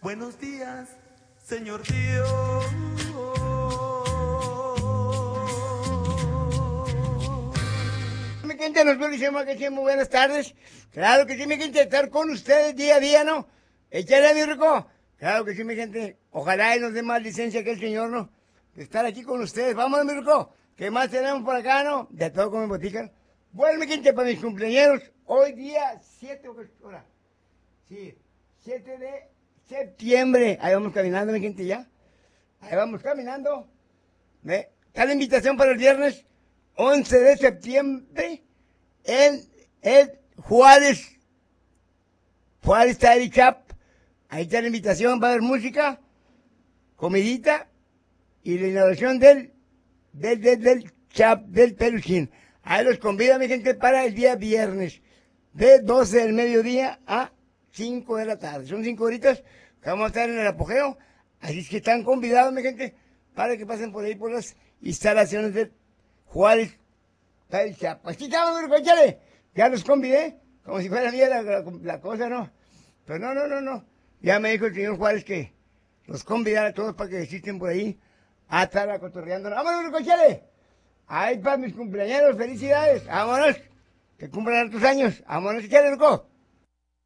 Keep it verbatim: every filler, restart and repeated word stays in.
Buenos días, señor Dios. Mi gente, nos felicitamos que sí, muy buenas tardes. Claro que sí, mi gente, estar con ustedes día a día, ¿no? Échale, mi rico. Claro que sí, mi gente. Ojalá y nos dé más licencia que el Señor, ¿no? De estar aquí con ustedes. Vamos, mi rico. ¿Qué más tenemos por acá, no? De todo como botica. Bueno, mi gente, para mis cumpleaños, hoy día siete, hora. Sí, siete de septiembre. Ahí vamos caminando, mi gente, ya. Ahí vamos caminando. ¿Ve? Está la invitación para el viernes once de septiembre en el Juárez, Juárez Tire Shop. Ahí está la invitación, va a haber música, comidita y la inauguración del, del, del, del Shop del Peluchín. Ahí los convido, mi gente, para el día viernes, de doce del mediodía a cinco de la tarde. Son cinco horitas que vamos a estar en el apogeo. Así es que están convidados, mi gente, para que pasen por ahí por las instalaciones del Juárez Tire Shop. Aquí estamos, mi rico, échale. Ya los convidé, como si fuera mía la, la, la cosa, ¿no? Pero no, no, no, no. Ya me dijo el señor Juárez que los convidara a todos para que existen por ahí a estar cotorreando. ¡Vámonos, rico, échale! Ahí para mis cumpleaños, felicidades. ¡Vámonos! Que cumplan tus años. ¡Vámonos, échale, rico!